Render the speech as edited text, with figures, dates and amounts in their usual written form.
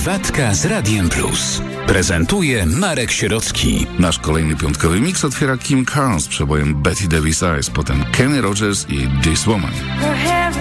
Herbatka z Radiem Plus. Prezentuje Marek Sierocki. Nasz kolejny piątkowy miks otwiera Kim Carnes z przebojem Betty Davis Eyes, potem Kenny Rogers i This Woman.